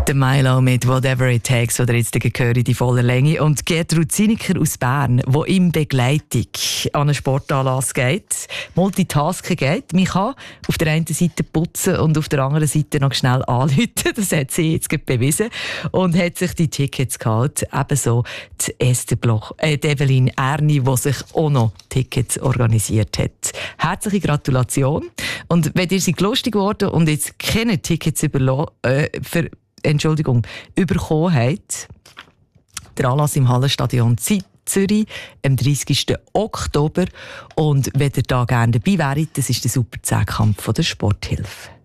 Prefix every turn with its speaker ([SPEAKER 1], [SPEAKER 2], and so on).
[SPEAKER 1] Der Milo mit «Whatever it takes», oder jetzt höre ich die volle Länge. Und Gertrud Zinecker aus Bern, die in Begleitung an einen Sportanlass geht, Multitasking geht. Man kann auf der einen Seite putzen und auf der anderen Seite noch schnell anrufen. Das hat sie jetzt bewiesen und hat sich die Tickets geholt. Ebenso die Evelyn Erni, die sich auch noch Tickets organisiert hat. Herzliche Gratulation. Und wenn ihr seid lustig geworden und jetzt keine Tickets bekommen habt, der Anlass im Hallenstadion Zürich am 30. Oktober. Und wenn ihr da gerne dabei wäret, das ist der Super 10-Kampf der Sporthilfe.